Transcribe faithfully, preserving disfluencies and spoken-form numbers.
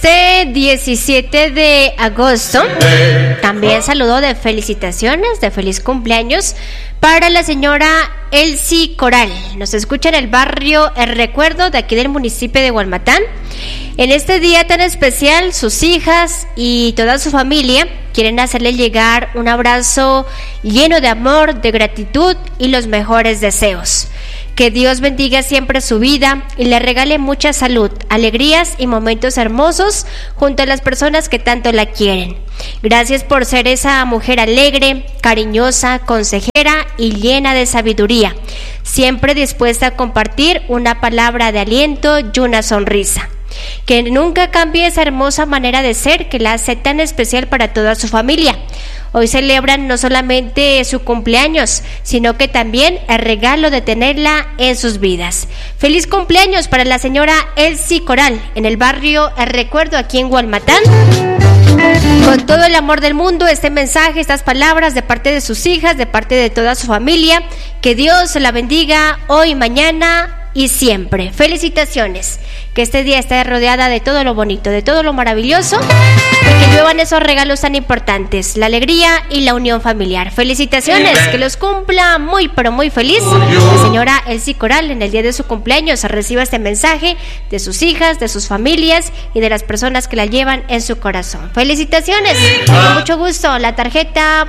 Este diecisiete de agosto, también saludo de felicitaciones, de feliz cumpleaños para la señora Elsie Coral. Nos escucha en el barrio El Recuerdo de aquí del municipio de Hualmatán. En este día tan especial, sus hijas y toda su familia quieren hacerle llegar un abrazo lleno de amor, de gratitud y los mejores deseos. Que Dios bendiga siempre su vida y le regale mucha salud, alegrías y momentos hermosos junto a las personas que tanto la quieren. Gracias por ser esa mujer alegre, cariñosa, consejera y llena de sabiduría, siempre dispuesta a compartir una palabra de aliento y una sonrisa. Que nunca cambie esa hermosa manera de ser que la hace tan especial para toda su familia. Hoy celebran no solamente su cumpleaños, sino que también el regalo de tenerla en sus vidas. Feliz cumpleaños para la señora Elsie Coral en el barrio El Recuerdo aquí en Hualmatán. Con todo el amor del mundo, este mensaje, estas palabras de parte de sus hijas, de parte de toda su familia. Que Dios la bendiga hoy, mañana y siempre. Felicitaciones. Que este día esté rodeada de todo lo bonito, de todo lo maravilloso, y que lluevan esos regalos tan importantes, la alegría y la unión familiar. Felicitaciones, que los cumpla muy pero muy feliz la señora Elsie Coral en el día de su cumpleaños. Reciba este mensaje de sus hijas, de sus familias y de las personas que la llevan en su corazón. Felicitaciones, con mucho gusto, la tarjeta